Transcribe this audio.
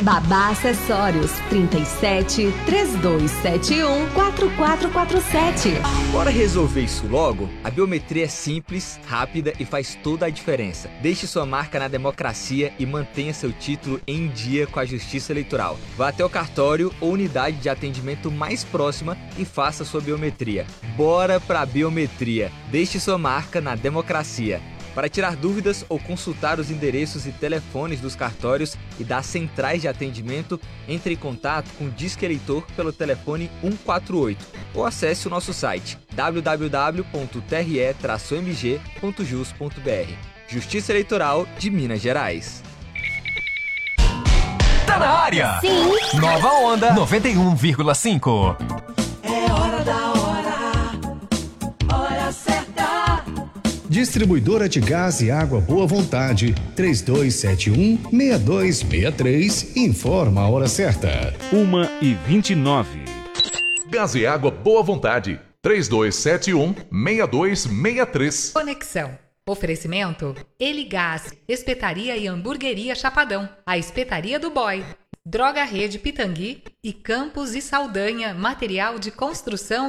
Babá Acessórios 37 3271 4447. Bora resolver isso logo? A biometria é simples, rápida e faz toda a diferença. Deixe sua marca na democracia e mantenha seu título em dia com a Justiça Eleitoral. Vá até o cartório ou unidade de atendimento mais próxima e faça sua biometria. Bora pra biometria. Deixe sua marca na democracia. Para tirar dúvidas ou consultar os endereços e telefones dos cartórios e das centrais de atendimento, entre em contato com o Disque Eleitor pelo telefone 148 ou acesse o nosso site www.tre-mg.jus.br. Justiça Eleitoral de Minas Gerais. Tá na área! Sim! Nova Onda 91,5. É hora da hora, hora certa. Distribuidora de Gás e Água Boa Vontade, 3271-6263, informa a hora certa. 1h29. Gás e Água Boa Vontade, 3271-6263. Conexão. Oferecimento: Eligás, Espetaria e Hamburgueria Chapadão, a Espetaria do Boy, Droga Rede Pitangui e Campos e Saldanha, material de construção